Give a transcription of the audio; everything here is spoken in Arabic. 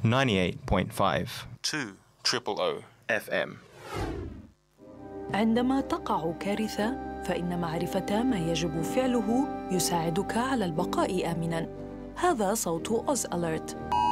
98.5 200 FM. عندما تقع كارثة فإن معرفة ما يجب فعله يساعدك على البقاء آمناً. هذا صوت أوز أليرت.